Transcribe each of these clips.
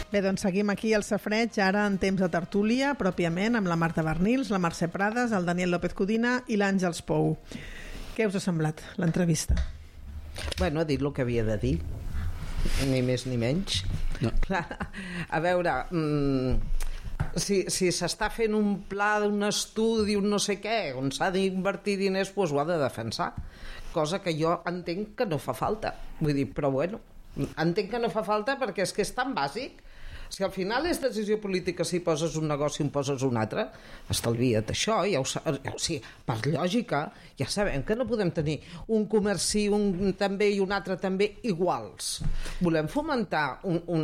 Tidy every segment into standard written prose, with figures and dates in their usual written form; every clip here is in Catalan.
Bé, doncs seguim aquí al Safareig, ara en temps de tertúlia, pròpiament, amb la Marta Bernils, la Mercè Prades, el Daniel López Codina i l'Àngels Pou. Què us ha semblat l'entrevista? Bueno, ha dit el que havia de dir, ni més ni menys. No. Clar, a veure, si s'està fent un pla, un estudi, un no sé què, on s'ha d'invertir diners, doncs ho ha de defensar, cosa que jo entenc que no fa falta. Vull dir, però bueno, entenc que no fa falta perquè és que és tan bàsic. Si al final és decisió política, si poses un negoci o poses un altre, estalvia't això, ja o sigui, per lògica ja sabem que no podem tenir un comerci un també i un altre també iguals. Volem fomentar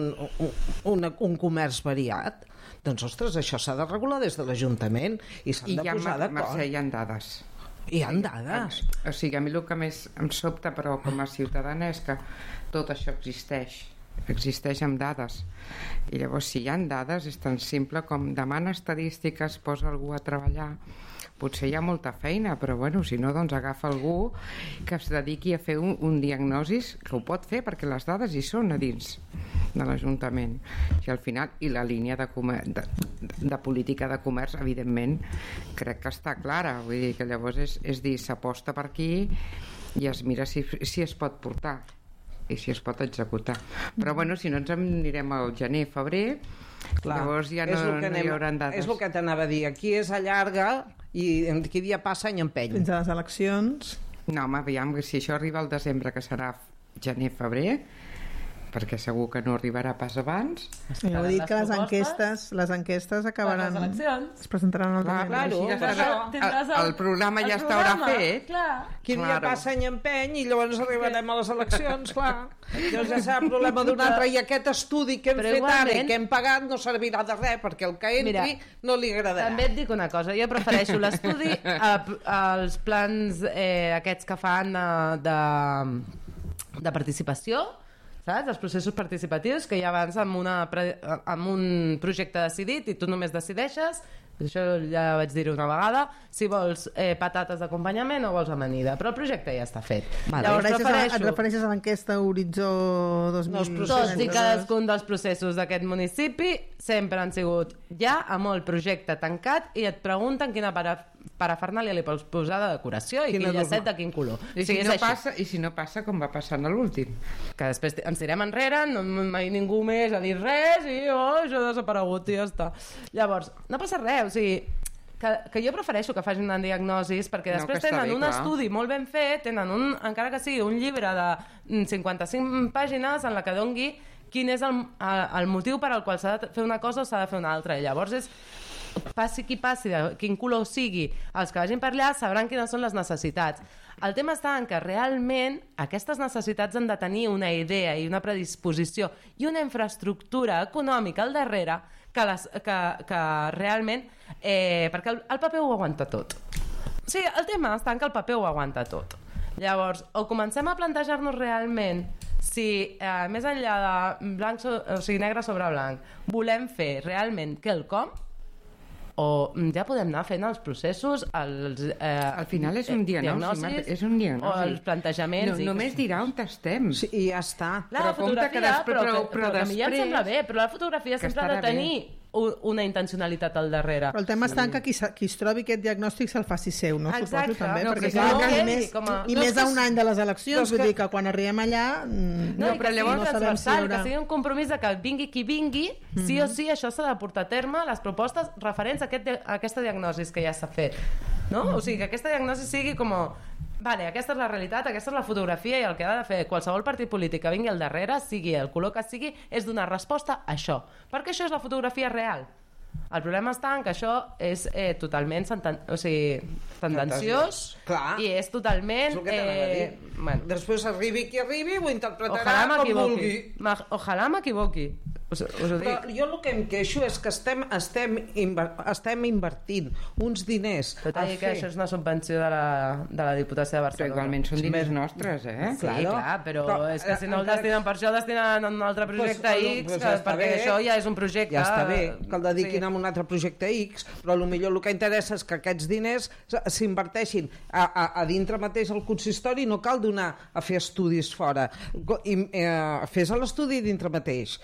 un comerç variat, doncs ostres, això s'ha de regular des de l'Ajuntament i s'han de posar d'acord. Mercè, hi ha dades. Hi ha dades. O sigui, a mi el que més em sobta, però com a ciutadana, és que tot això existeix amb dades, i llavors si hi ha dades és tan simple com demana estadístiques, posa algú a treballar, potser hi ha molta feina, però bueno, si no, doncs agafa algú que es dediqui a fer un diagnosis, que ho pot fer perquè les dades hi són a dins de l'Ajuntament, i al final, i la línia de política de comerç, evidentment crec que està clara, vull dir que llavors és dir, s'aposta per aquí i es mira si es pot portar i si es pot executar, però bueno, si no ens anirem al gener, febrer. Clar, llavors ja no hi haurà dades. És el que t'anava a dir, aquí és allarga i qui dia passa any empeny. Fins a les eleccions. No, home, aviam, si això arriba al desembre, que serà gener, febrer, perquè segur que no arribarà pas abans. Ja heu dit que les enquestes acabaran... Les eleccions. Es presentaran al desembre. El programa ja estarà fet. Quin dia passa any empeny i llavors arribarem a les eleccions, clar. Llavors ja serà problema d'un altre, i aquest estudi que hem fet ara i que hem pagat no servirà de res, perquè el que entri no li agradarà. També et dic una cosa, jo prefereixo l'estudi als plans aquests que fan de participació, saps? Els processos participatius que ja abans amb un projecte decidit i tu només decideixes, això ja vaig dir una vegada, si vols patates d'acompanyament o vols amanida, però el projecte ja està fet. Et refereixes a l'enquesta Horitzó 2020? Tots i cadascun dels processos d'aquest municipi sempre han sigut ja amb el projecte tancat i et pregunten quina parafernàlia li pots posar de decoració i quin llacet de quin color. I si no passa com va passar en l'últim, que després ens tirem enrere, no mai ningú més ha dit res i això ha desaparegut i ja està. Llavors, no passa res, o sigui, que jo prefereixo que facin una diagnosi perquè després tenen un estudi molt ben fet, tenen encara que sigui un llibre de 55 pàgines en la que dongui quin és el motiu per al qual s'ha de fer una cosa o s'ha de fer una altra, i llavors passi qui passi, de quin color sigui, els que vagin per allà sabran quines són les necessitats. El tema està en que realment aquestes necessitats han de tenir una idea i una predisposició i una infraestructura econòmica al darrere que realment perquè el paper ho aguanta tot. Sí, el tema està en que el paper ho aguanta tot. Llavors, o comencem a plantejar-nos realment si més enllà de blanc, o sigui, negre sobre blanc, volem fer realment quelcom, o ja podem anar fent els processos al final és un diagnòstic o els plantejaments només dirà on estem i ja està. La fotografia, però a mi ja em sembla bé, però la fotografia sempre ha de tenir una intencionalitat al darrere. Però el tema està en que qui es trobi aquest diagnòstic se'l faci seu, no? Exacte. Suposo també, perquè més a un any de les eleccions, vull dir que quan arribem allà però llavors transversal, que sigui un compromís de que vingui qui vingui, sí o sí això s'ha de portar a terme, les propostes referents a aquesta diagnosi que ja s'ha fet, no? O sigui, que aquesta diagnosi sigui com vale, aquesta és la realitat, aquesta és la fotografia, i el que ha de fer qualsevol partit polític que vingui al darrere, sigui el color que sigui, és donar resposta a això, perquè això és la fotografia real. El problema està en que això és totalment tendenciós i és totalment... Després arribi qui arribi, ho interpretarà com vulgui. Ojalà m'equivoqui. Però jo el que em queixo és que estem invertint uns diners que això és una subvenció de la Diputació de Barcelona, però igualment són diners nostres, sí, clar, però és que si no el destinen per això, destinen a un altre projecte X, perquè això ja és un projecte, ja està bé que el dediquin a un altre projecte X, però potser el que interessa és que aquests diners s'inverteixin a dintre mateix el consistori, no cal donar a fer estudis fora, fes l'estudi dintre mateix del consistori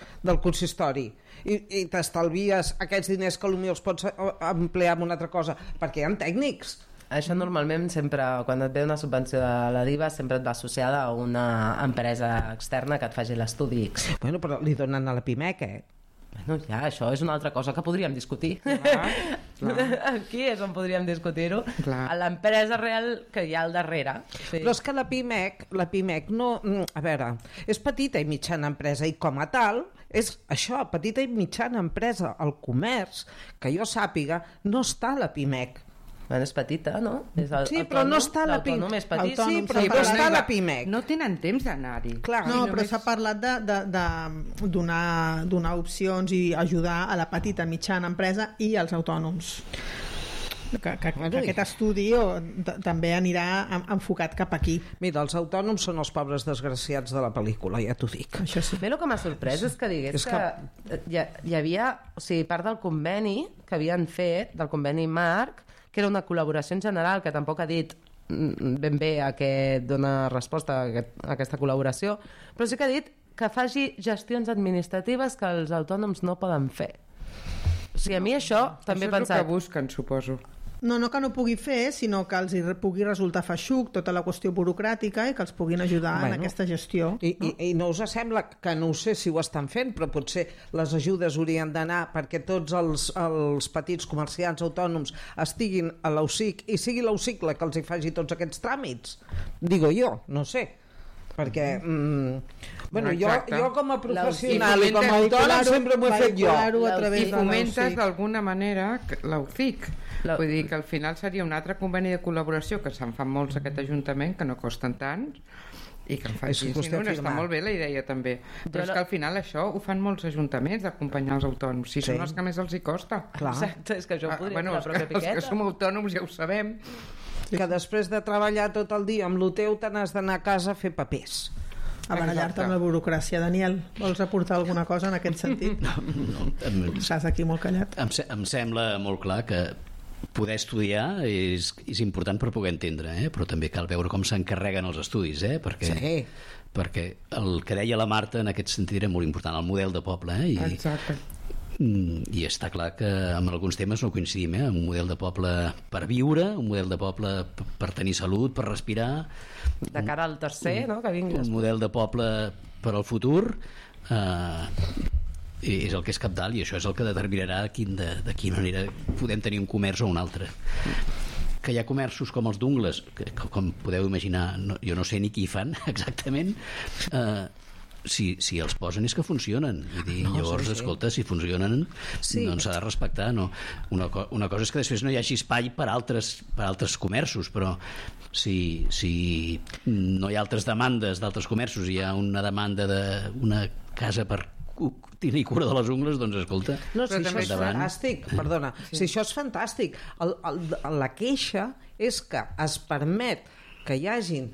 consistori i t'estalvies aquests diners que potser els pots emplear en una altra cosa, perquè hi ha tècnics. Això normalment sempre, quan et ve una subvenció de la DIVA, sempre et va associada a una empresa externa que et faci l'estudi X. Bueno, però li donen a la PIMEC, Bueno, ja, això és una altra cosa que podríem discutir. Clar. Aquí és on podríem discutir-ho. Clar. A l'empresa real que hi ha al darrere. Sí. Però és que la PIMEC no... A veure, és petita i mitjana empresa i com a tal és això, petita i mitjana empresa. El comerç, que jo sàpiga, no està a la PIMEC. Bueno, és petita, no? Sí, però no està a la PIMEC. L'autònom és petit. Sí, però no està a la PIMEC. No tenen temps d'anar-hi. Clar. No, però s'ha parlat de donar opcions i ajudar a la petita mitjana empresa i als autònoms. Que aquest estudi també anirà enfocat cap aquí. Mira, els autònoms són els pobres desgraciats de la pel·lícula, ja t'ho dic. Això sí. Bé, el que m'ha sorprès és que digués que hi havia, o sigui, part del conveni que havien fet, del conveni marc, que era una col·laboració en general, que tampoc ha dit ben bé a què dona resposta a aquesta col·laboració, però sí que ha dit que faci gestions administratives que els autònoms no poden fer. O sigui, a mi això també he pensat... Això és el que busquen, suposo. No que no pugui fer, sinó que els pugui resultar feixuc tota la qüestió burocràtica i que els puguin ajudar en aquesta gestió. I no us sembla, que no ho sé si ho estan fent, però potser les ajudes haurien d'anar perquè tots els petits comerciants autònoms estiguin a l'USIC i sigui l'USIC la que els hi faci tots aquests tràmits? Digo jo, no sé. Perquè jo com a professional i com a autònom sempre m'ho he fet jo. I fomentes d'alguna manera l'UCIC. Vull dir que al final seria un altre conveni de col·laboració que se'n fan molts aquest Ajuntament, que no costen tant, i que en facin. Està molt bé la idea també, però és que al final això ho fan molts ajuntaments, d'acompanyar els autònoms, si són els que més els hi costa. Exacte, és que això podria ser la pròpia Piqueta. Els que som autònoms ja ho sabem, que després de treballar tot el dia amb lo teu te n'has d'anar a casa a fer papers, a barallar-te amb la burocràcia. Daniel, vols aportar alguna cosa en aquest sentit? No. Estàs aquí molt callat. Em sembla molt clar que poder estudiar és important per poder entendre, però també cal veure com s'encarreguen els estudis, perquè el que deia la Marta en aquest sentit era molt important, el model de poble, Exacte. I està clar que amb alguns temes no coincidim, un model de poble per viure, un model de poble per tenir salut, per respirar, de cara al tercer, no? Que vingui un model de poble per al futur, és el que és cabdal, i això és el que determinarà de quina manera podem tenir un comerç o un altre. Que hi ha comerços com els d'ungles, que com podeu imaginar, jo no sé ni qui fan exactament, si els posen és que funcionen, llavors escolta, si funcionen doncs s'ha de respectar, no? Una cosa és que després no hi hagi espai per altres comerços, però si no hi ha altres demandes d'altres comerços, hi ha una demanda d'una casa per tenir cura de les ungles, doncs escolta, no, si això és fantàstic, perdona, si això és fantàstic, la queixa és que es permet que hi hagin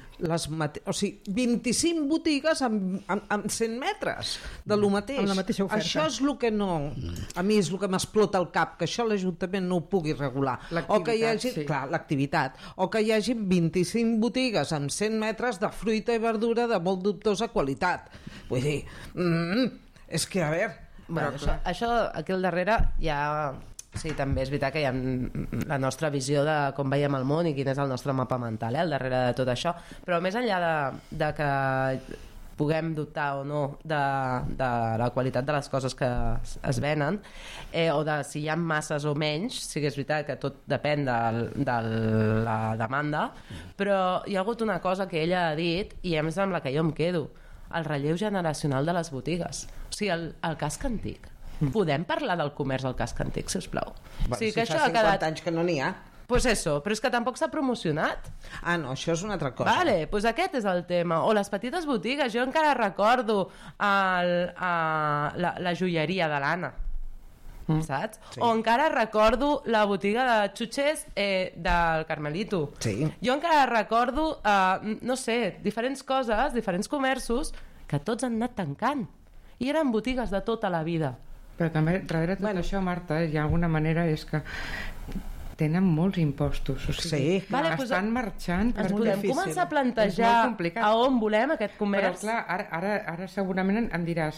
25 botigues amb 100 metres de lo mateix. Amb la mateixa oferta. Això és el que no... A mi és el que m'explota el cap, que això l'Ajuntament no ho pugui regular. O que hi hagi, clar, l'activitat. O que hi hagi 25 botigues amb 100 metres de fruita i verdura de molt dubtosa qualitat. Vull dir, és que, a veure... Bueno, això aquí al darrere hi ha... Sí, també és veritat que hi ha la nostra visió de com veiem el món i quin és el nostre mapa mental, al darrere de tot això, però més enllà de que puguem dubtar o no de la qualitat de les coses que es venen, o de si hi ha masses o menys, sí que és veritat que tot depèn de la demanda, però hi ha hagut una cosa que ella ha dit i a més amb la que jo em quedo, el relleu generacional de les botigues, o sigui, el casc antic. Podem parlar del comerç al casc antic, sisplau? Si fa 50 anys que no n'hi ha. Pues eso, però és que tampoc s'ha promocionat. No, això és una altra cosa. Vale, pues aquest és el tema. O les petites botigues, jo encara recordo la joieria de l'Anna, saps? Sí. O encara recordo la botiga de xutxes del Carmelito. Sí. Jo encara recordo, no sé, diferents coses, diferents comerços que tots han anat tancant. I eren botigues de tota la vida. Però també, darrere tot això, Marta, hi ha alguna manera és que tenen molts impostos, o sigui, estan marxant. Ens podem començar a plantejar a on volem aquest comerç. Però clar, ara segurament em diràs,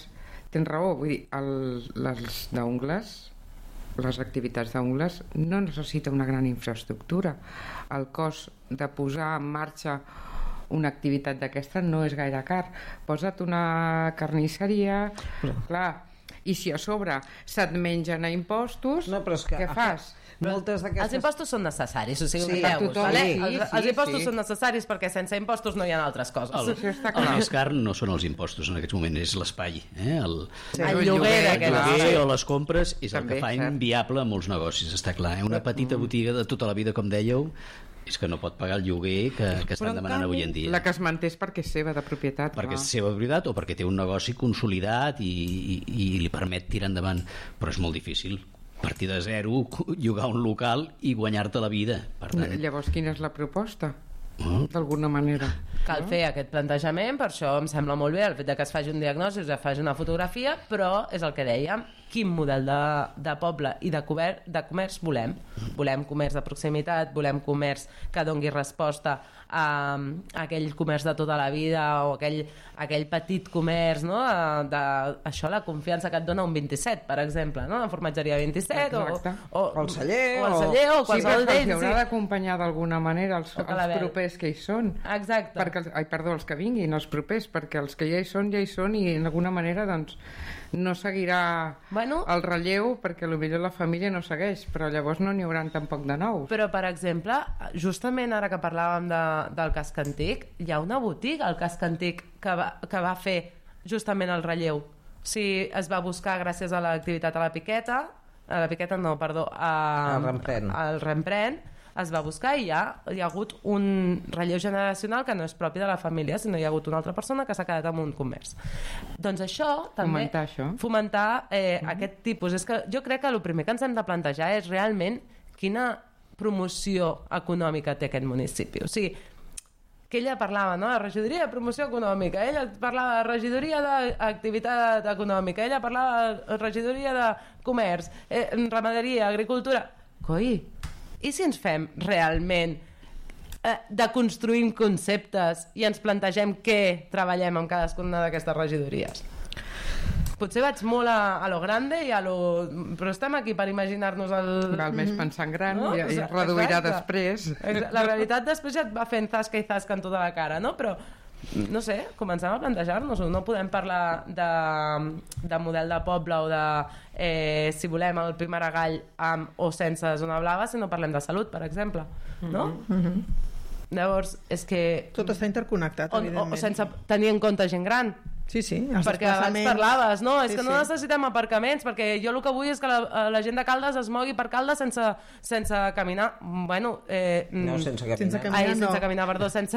tens raó, vull dir, les d'ungles, les activitats d'ungles no necessita una gran infraestructura. El cost de posar en marxa una activitat d'aquesta no és gaire car. Posa't una carnisseria, clar, i si a sobre se't mengen a impostos, què fas? Els impostos són necessaris, o sigui, Sí, ubiqueu-vos, tothom, vale? sí, Els impostos són necessaris perquè sense impostos no hi ha altres coses. El més car no són els impostos en aquests moments, és l'espai. El lloguer d'aquest espai o les compres és el També, que fa cert. inviable molts negocis, està clar. Una petita botiga de tota la vida, com dèieu, és que no pot pagar el lloguer que estan demanant avui en dia. La que es manté és perquè és seva, de propietat. Perquè és seva propietat o perquè té un negoci consolidat i li permet tirar endavant. Però és molt difícil partir de zero, llogar un local i guanyar-te la vida. Per tant, Llavors, quina és la proposta? D'alguna manera. Cal fer aquest plantejament, per això em sembla molt bé el fet de que es faci un diagnòstic, es faci una fotografia, però és el que dèiem, quin model de poble i de comerç volem. Volem comerç de proximitat, volem comerç que dongui resposta a aquell comerç de tota la vida o aquell petit comerç, no? Això, la confiança que et dona un 27, per exemple, no? La formatgeria 27 o el celler o qualsevol d'ells. d'ells. Haurà d'acompanyar d'alguna manera els propers que hi són. Exacte. Els que vinguin, els propers, perquè els que ja hi són i d'alguna manera doncs no seguirà el relleu, perquè potser la família no segueix, però llavors no n'hi haurà tampoc de nous. Però, per exemple, justament ara que parlàvem del casc antic, hi ha una botiga al casc antic que va fer justament el relleu. O sigui, es va buscar gràcies a l'activitat al Rempren, es va buscar i hi ha hagut un relleu generacional que no és propi de la família, sinó hi ha hagut una altra persona que s'ha quedat amb un comerç. Doncs això també... Fomentar aquest tipus. És que jo crec que el primer que ens hem de plantejar és realment quina promoció econòmica té aquest municipi. O sigui, que ella parlava, no?, de regidoria de promoció econòmica, ella parlava de regidoria d'activitat econòmica, ella parlava de regidoria de comerç, ramaderia, agricultura... Coi, i si ens fem realment deconstruïm conceptes i ens plantegem què treballem amb cadascuna d'aquestes regidories? Potser vaig molt a lo grande però estem aquí per imaginar-nos Val més pensar en gran, no? I es reduirà després. La realitat després ja et va fent zasca i zasca en tota la cara, no? Però no sé, comencem a plantejar-nos-ho. No podem parlar de model de poble o de si volem el Primaragall amb o sense zona blava, si no parlem de salut, per exemple, no? Llavors, és que... Tot està interconnectat, evidentment. O sense tenir en compte gent gran. Sí, perquè abans parlaves, no? És que no necessitem aparcaments, perquè jo el que vull és que la gent de Caldes es mogui per Caldes sense caminar. Bueno... No, sense caminar. Sense caminar, perdó, sense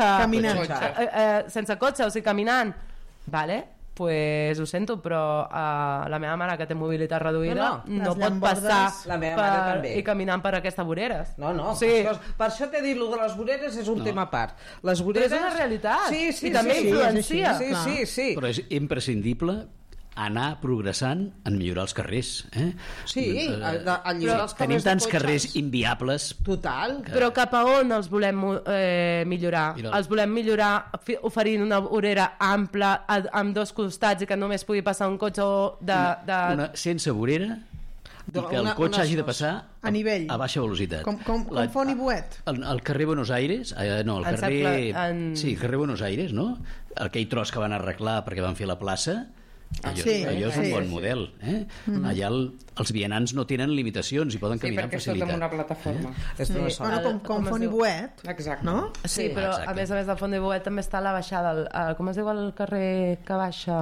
cotxe, o sigui, caminant. Vale, pues ho sento, però la meva mare, que té mobilitat reduïda, no pot passar i caminant per aquestes voreres. No, per això t'he dit, de les voreres és un tema a part. Les voreres... Però és una realitat. I també influencia. Sí. Però és imprescindible anar progressant en millorar els carrers. Sí, alliberar els carrers. Tenim tants carrers inviables. Total. Però cap a on els volem millorar? Els volem millorar oferint una vorera ampla amb dos costats i que només pugui passar un cotxe Una sense vorera i que el cotxe hagi de passar a nivell, a baixa velocitat. Com Font i Boet. El carrer Buenos Aires, el carrer Buenos Aires, no? Aquell tros que van arreglar perquè van fer la plaça, allò és un bon model. Allà els vianants no tenen limitacions i poden caminar amb facilitat. Sí, perquè és tot en una plataforma. Com Font i Boet. Exacte. No? Sí, però a més de Font i Boet també està la baixada, com es diu el carrer que baixa?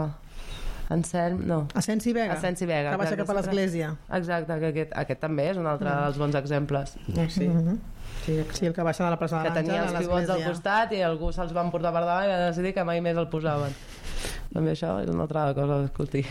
Ascens i Vega. Que baixa cap a l'església. Exacte, aquest també és un altre dels bons exemples. Sí, el que baixa de la plaça de l'Àngel a l'església. Que tenia els pivots al costat i algú se'ls van portar per davant i va decidir que mai més el posaven. També això és una altra cosa a discutir.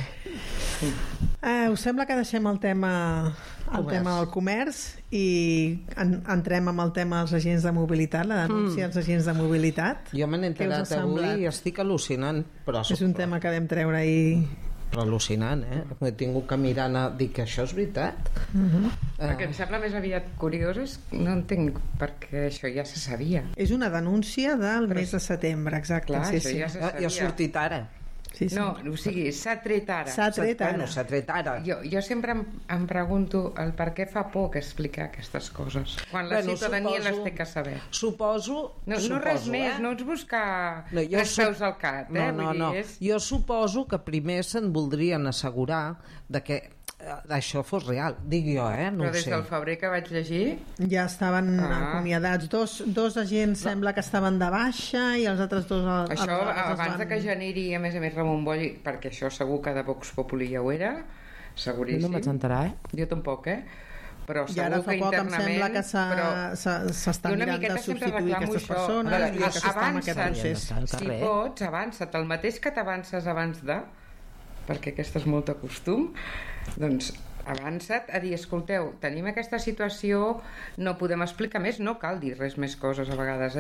Us sembla que deixem el tema del comerç i entrem amb el tema dels agents de mobilitat, la denúncia dels agents de mobilitat? Jo me n'he enterat avui i estic al·lucinant. És un tema que vam treure ahir. Però al·lucinant, He tingut que mirar a dir que això és veritat. El que em sembla més aviat curiós no entenc perquè això ja se sabia. És una denúncia del mes de setembre, exacte. Clar, això ja se sabia. Ja ha sortit ara. Sí. No, o sigui, s'ha tret ara. S'ha tret ara. Bueno, s'ha tret ara. Jo sempre em pregunto el per què fa por que explicar aquestes coses, quan la ciutadania les té que saber. Suposo... No res més, no ets buscar tres peus al cat. No. Jo suposo que primer se'n voldrien assegurar de que això fos real, dic jo, no però des del febrer que vaig llegir ja estaven acomiadats dos agents sembla que estaven de baixa i els altres dos això abans que generi a més Ramon Boll, perquè això segur que de Vox Populi ja ho era, seguríssim. No em vaig enterar, jo tampoc, però i ara fa poc em sembla que s'està mirant de substituir aquestes persones i avança't, si pots, avança't el mateix que t'avances abans de, perquè aquest és molt de costum, doncs avança't a dir, escolteu, tenim aquesta situació, no podem explicar més, no cal dir res més coses a vegades,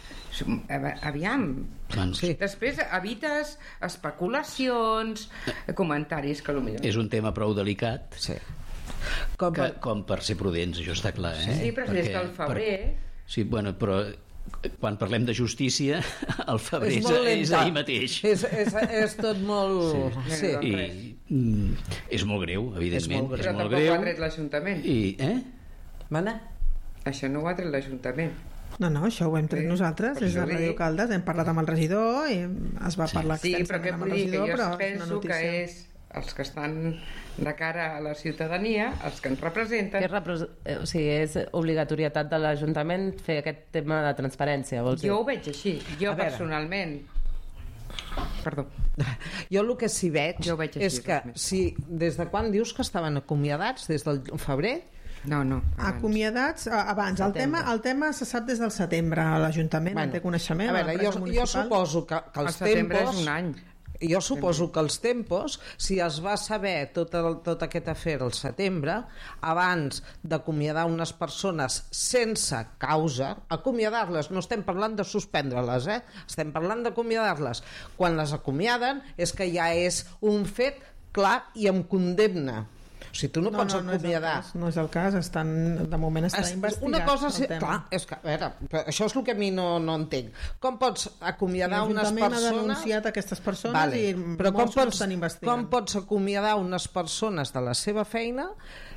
aviam. Sí. Després evites especulacions, comentaris que potser... És un tema prou delicat, sí. com per ser prudents, això està clar. Sí, però des del febrer... Sí, bueno, però quan parlem de justícia, el febrer és ahir mateix. És tot molt... Sí. I és molt greu, evidentment. Però tampoc ho ha tret l'Ajuntament. Mana? Això no ho ha tret l'Ajuntament. No, això ho hem tret nosaltres, des de Ràdio Caldes, hem parlat amb el regidor i es va parlar extensament amb el regidor, però penso que és els que estan de cara a la ciutadania, els que ens representen. O sigui, és obligatorietat de l'Ajuntament fer aquest tema de transparència, vols dir? Jo ho veig així, jo personalment. Perdó. Jo el que sí veig és que si des de quan dius que estaven acomiadats? Des del febrer? No, acomiadats abans. El tema se sap des del setembre a l'Ajuntament, en té coneixement. A veure, jo suposo que els tempos... El setembre és un any. Jo suposo que els tempos, si es va saber tot aquest afer al setembre, abans d'acomiadar unes persones sense causa, acomiadar-les, no estem parlant de suspendre-les, estem parlant d'acomiadar-les. Quan les acomiaden és que ja és un fet clar i amb condemna. O sigui, tu no pots acomiadar. No és el cas, de moment està investigat. Una cosa, clar, és que, a veure, això és el que a mi no entenc. Com pots acomiadar unes persones... L'Ajuntament ha denunciat aquestes persones i molts estan investigant. Com pots acomiadar unes persones de la seva feina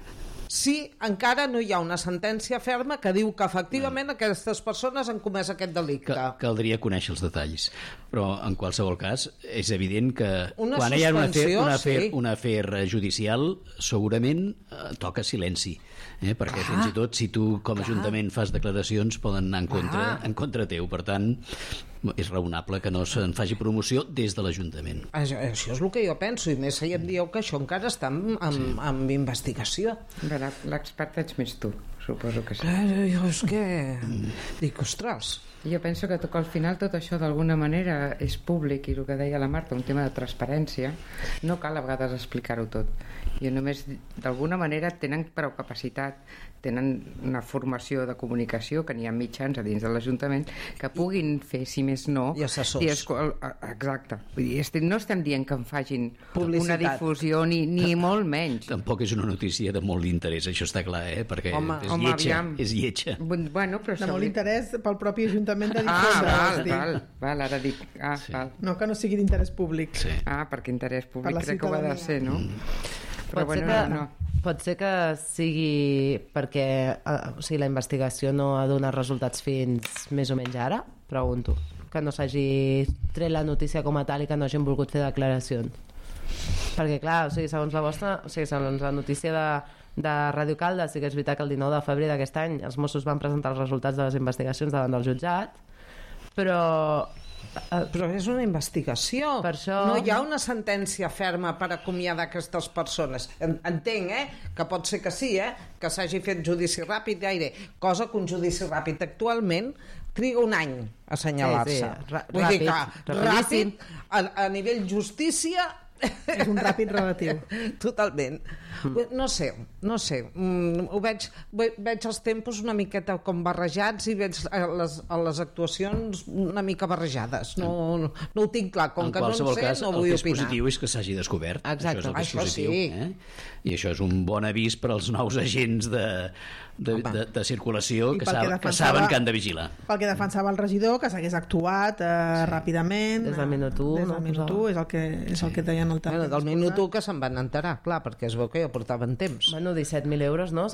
si encara no hi ha una sentència ferma que diu que efectivament aquestes persones han comès aquest delicte? Caldria conèixer els detalls, però en qualsevol cas és evident que quan hi ha un afer judicial segurament toca silenci, perquè fins i tot si tu com a Ajuntament fas declaracions poden anar en contra teu, per tant és raonable que no se'n faci promoció des de l'Ajuntament. Això és el que jo penso, i més si em dieu que això encara està en investigació. L'expert ets més tu, suposo que sí. Jo és que... Dic, ostres... Jo penso que al final tot això d'alguna manera és públic i el que deia la Marta, un tema de transparència, no cal a vegades explicar-ho tot. I només d'alguna manera tenen prou capacitat, tenen una formació de comunicació, que n'hi ha mitjans a dins de l'Ajuntament, que puguin fer, si més no... I assessors. Exacte. Vull dir, no estem dient que en facin una difusió, ni molt menys. Tampoc és una notícia de molt d'interès, això està clar, perquè és lletja. Bueno, però de molt interès pel propi Ajuntament de val, ara dic no, que no sigui d'interès públic. Perquè interès públic crec que ho ha de ser, no? Pot ser que sigui perquè la investigació no ha donat resultats fins més o menys ara, pregunto, que no s'hagi tret la notícia com a tal i que no hagin volgut fer declaracions, perquè clar, segons la notícia de Ràdio Caldes, sí que és veritat que el 19 de febrer d'aquest any els Mossos van presentar els resultats de les investigacions davant del jutjat, però és una investigació. No hi ha una sentència ferma per acomiadar aquestes persones. Entenc, que pot ser que sí, que s'hagi fet judici ràpid gaire, cosa que un judici ràpid actualment triga un any a assenyalar-se. Vull dir que ràpid, a nivell justícia, És un ràpid relatiu. Totalment. No sé. Ho veig els tempos una miqueta com barrejats i veig les actuacions una mica barrejades. No ho tinc clar. Com que no en sé, no vull opinar. El que és positiu és que s'hagi descobert. Exacte. Això és el que és positiu. Sí. I això és un bon avís per als nous agents de circulació que saben que han de vigilar. Pel que defensava el regidor, que s'hagués actuat ràpidament. Des del minut 1. Des del minut 1 és el que deien el Bueno, del minut 1 que se'n van enterar, clar, perquè es veu que ja portaven temps. Bueno, 17.000 euros, no?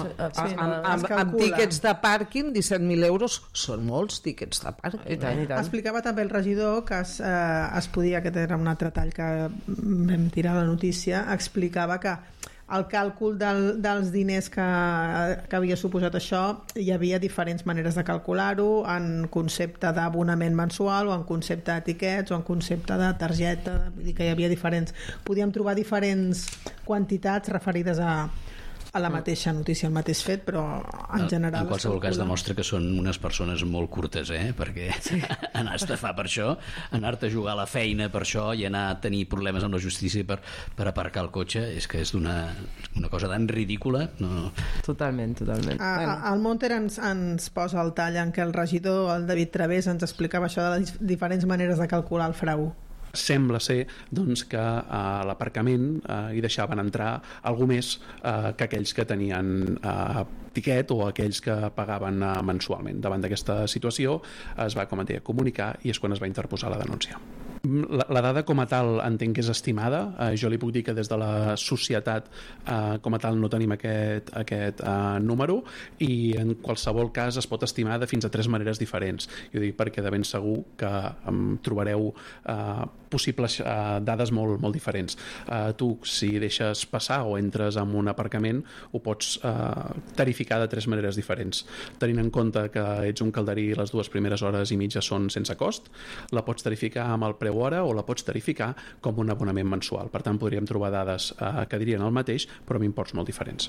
Amb tíquets de pàrquing, 17.000 euros són molts tíquets de pàrquing. I tant. Explicava també el regidor que es podia, aquest era un altre tall que vam tirar a la notícia, explicava que el càlcul dels diners que havia suposat això, hi havia diferents maneres de calcular-ho, en concepte d'abonament mensual o en concepte d'etiquets o en concepte de targeta, vull dir que hi havia diferents, podíem trobar diferents quantitats referides a la mateixa notícia, al mateix fet, però en general... En qualsevol cas demostra que són unes persones molt curtes, perquè anar a estafar per això, anar-te a jugar a la feina per això i anar a tenir problemes amb la justícia per aparcar el cotxe, és que és una cosa tan ridícula. No... Totalment. El Monter ens posa el tall en què el regidor, el David Través, ens explicava això de les diferents maneres de calcular el frau. Sembla ser doncs, que a l'aparcament hi deixaven entrar algú més que aquells que tenien tiquet o aquells que pagaven mensualment. Davant d'aquesta situació es va, com et deia, comunicar i és quan es va interposar la denúncia. La dada com a tal entenc que és estimada. Jo li puc dir que des de la societat com a tal no tenim aquest número i en qualsevol cas es pot estimar de fins a 3 maneres diferents. Jo dic perquè de ben segur que trobareu possibles dades molt, molt diferents. Tu, si deixes passar o entres en un aparcament, ho pots tarificar de 3 maneres diferents. Tenint en compte que ets un calderí i les 2 primeres hores i mitja són sense cost, la pots tarificar amb el preu hora o la pots tarificar com un abonament mensual. Per tant, podríem trobar dades que dirien el mateix, però amb imports molt diferents.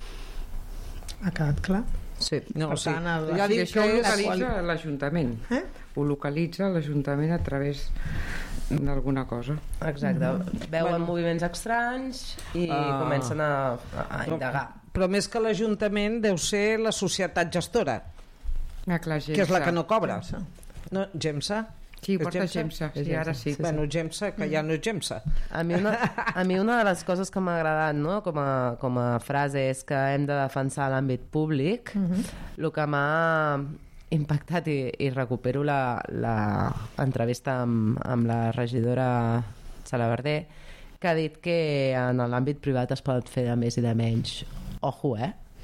Ha quedat clar? Sí. No, per tant, això ho localitza l'Ajuntament. Ho localitza l'Ajuntament a través d'alguna cosa. Exacte. Veuen moviments estranys i comencen a indagar. Però més que l'Ajuntament deu ser la societat gestora, que és la que no cobra. No, Gemsa? Sí, porta Gemsa, sí, ara sí. Bueno, Gemsa, que ja no és Gemsa. A mi una de les coses que m'ha agradat, no? com a frase és que hem de defensar l'àmbit públic. El que m'ha impactat, i recupero l'entrevista amb la regidora Salaverder, que ha dit que en l'àmbit privat es pot fer de més i de menys. Ojo,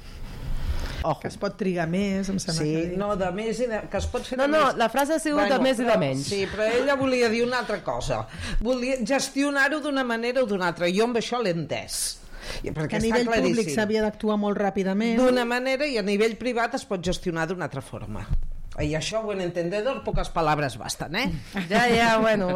Ojo. Que es pot trigar més, em sembla que no, de més i que es pot fer de més. No, la frase ha sigut de més i de menys. Sí, però ella volia dir una altra cosa. Volia gestionar-ho d'una manera o d'una altra. Jo amb això l'he entès. Que a nivell públic s'havia d'actuar molt ràpidament. D'una manera, i a nivell privat es pot gestionar d'una altra forma. I això, buen entendedor, poques paraules basten, Ja, bueno.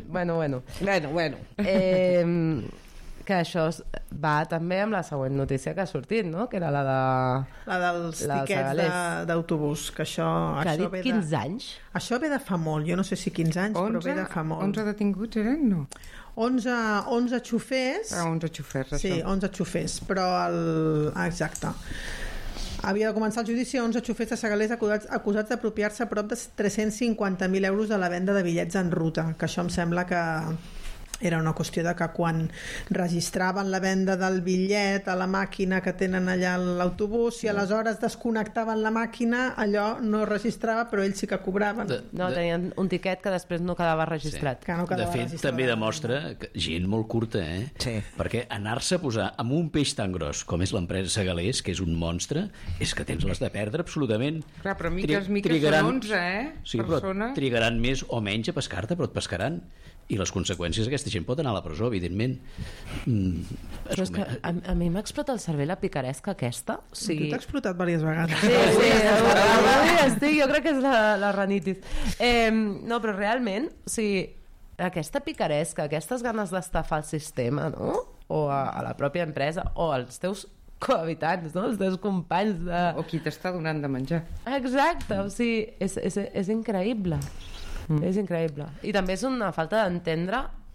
Que això va també amb la següent notícia que ha sortit, no? Que era la dels tiquets d'autobús, que això... Que ha dit 15 anys? Això ve de fa molt, jo no sé si 15 anys, però ve de fa molt. 11 detinguts eren, no? 11 xofers. 11 xofers, això. Sí, 11 xofers, però exacte. Havia de començar el judici a 11 xofers de Segalers acusats d'apropiar-se a prop de 350.000 euros de la venda de bitllets en ruta, que això em sembla que era una qüestió de que quan registraven la venda del bitllet a la màquina que tenen allà a l'autobús, i aleshores desconnectaven la màquina, allò no registrava, però ells sí que cobraven. No, tenien un tiquet que després no quedava registrat. Sí. De fet, també demostra que gent molt curta, Sí. Perquè anar-se a posar amb un peix tan gros com és l'empresa Segalers, que és un monstre, és que tens les de perdre absolutament. Clar, però miques són 11, Sí, persones. però trigaran més o menys a pescar-te, però et pescaran. I les conseqüències, aquesta gent pot anar a la presó, evidentment. Però és que a mi m'explota el cervell la picaresca aquesta. Tu t'ha explotat diverses vegades. Sí, jo crec que és la ranitis. No, però realment, aquesta picaresca, aquestes ganes d'estafar el sistema, no? O a la pròpia empresa, o als teus cohabitants, no? Els teus companys de... O qui t'està donant de menjar. Exacte, o sigui, és increïble. És increïble. I també és una falta d'entendre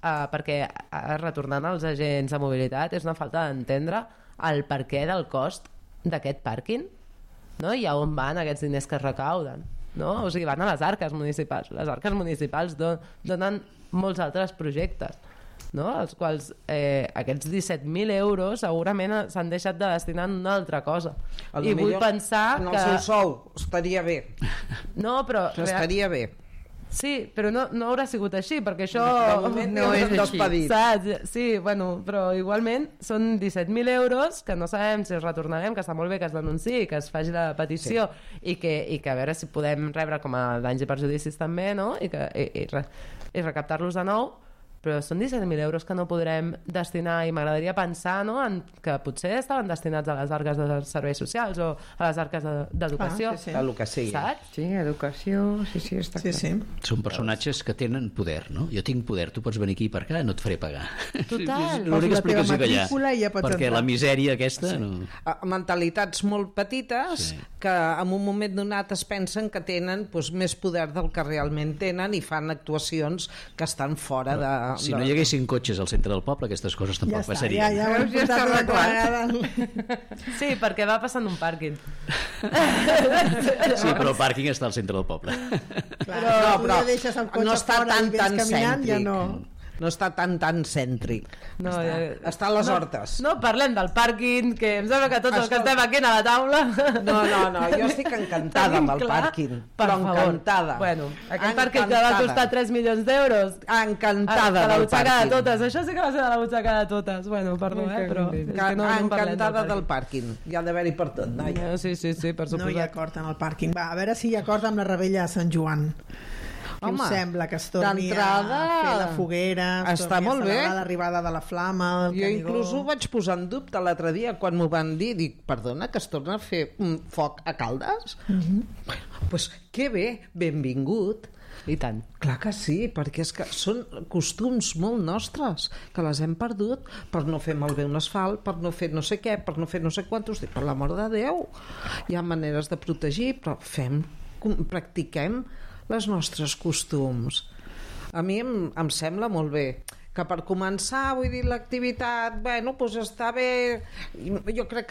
perquè retornant als agents de mobilitat és una falta d'entendre el perquè del cost d'aquest pàrquing, no? I a on van aquests diners que es recauden, no? O sigui, van a les arques municipals. Les arques municipals donen molts altres projectes, no? Els quals aquests 17.000 euros segurament s'han deixat de destinar en una altra cosa. I vull pensar en que... el seu sou estaria bé. No, però estaria bé. Sí, però no haurà sigut així, perquè això no és així. Saps? Sí, bueno, però igualment són 17.000 euros que no sabem si els retornarem, que està molt bé que es denunciï, que es faci la petició, i que a veure si podem rebre com a danys i perjudicis també, no? I recaptar-los de nou, però són 17.000 euros que no podrem destinar, i m'agradaria pensar, no?, que potser estaven destinats a les arques de serveis socials o a les arques d'educació. A lo que sigui. Saps? Sí, educació, sí, està clar. Sí. Són personatges que tenen poder, no? Jo tinc poder, tu pots venir aquí per cá, no et faré pagar. Total. És l'única explicació que hi ha. Ja perquè entrar. la misèria aquesta... No... Mentalitats molt petites que en un moment donat es pensen que tenen més poder del que realment tenen i fan actuacions que estan fora de... Si no hi haguessin cotxes al centre del poble, aquestes coses tampoc passarien. Ja ho hem portat una vegada. Sí, perquè va passant un pàrquing. Sí, però el pàrquing està al centre del poble. Però tu ja deixes el cotxe no està fora i vens tan caminant, ja no... No està tan cèntric. No, està a les hortes. No parlem del pàrquing, que em sembla que tots els que estem aquí a la taula... No, jo estic encantada amb el pàrquing. Però encantada. Bueno, aquest pàrquing que va costar 3 milions d'euros... Encantada del pàrquing. De totes. Això sí que va ser de la butxaca de totes. Bueno, perdó, però... Encantada del pàrquing. Hi ha d'haver-hi per tot, noia. Sí, per suposat. No hi ha acord amb el pàrquing. Va, a veure si hi ha acord amb la rebella de Sant Joan. Què us sembla que es torni a fer la foguera, es torni a celebrar l'arribada de la flama, del Jo Canigó? inclús ho vaig posar en dubte l'altre dia quan m'ho van dir. Dic, perdona, que es torna a fer un foc a Caldes? Doncs que bé, benvingut. I tant. Clar que sí, perquè és que són costums molt nostres, que les hem perdut per no fer malbé un asfalt, per no fer no sé què, per no fer no sé quantos... Per l'amor de Déu, hi ha maneres de protegir, però practiquem les nostres costums. A mi em sembla molt bé que per començar, vull dir, l'activitat, bueno, doncs està bé. Jo crec